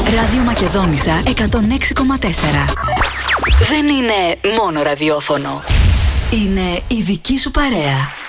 Ράδιο Μακεδόνισσα 106,4. Δεν είναι μόνο ραδιόφωνο. Είναι η δική σου παρέα.